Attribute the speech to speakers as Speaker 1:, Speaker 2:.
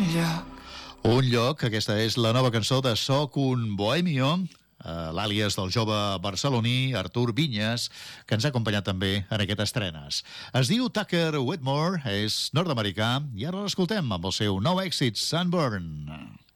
Speaker 1: Un lloc, aquesta és la nova cançó de Soc un bohemio, l'àlies del jove barceloní Artur Vinyes, que ens ha acompanyat també en aquestes estrenes. Es diu Tucker Whitmore, és nord-americà, i ara l'escoltem amb el seu nou èxit, Sunburn.